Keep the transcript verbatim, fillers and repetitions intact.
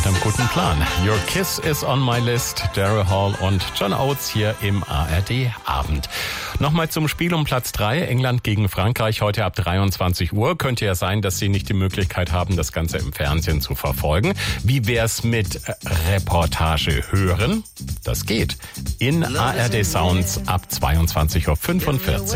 einem guten Plan. Your Kiss is on my list. Daryl Hall und John Oates hier im A R D-Abend. Nochmal zum Spiel um Platz drei. England gegen Frankreich heute ab dreiundzwanzig Uhr. Könnte ja sein, dass Sie nicht die Möglichkeit haben, das Ganze im Fernsehen zu verfolgen. Wie wär's mit Reportage hören? Das geht. In A R D Sounds ab zweiundzwanzig Uhr fünfundvierzig.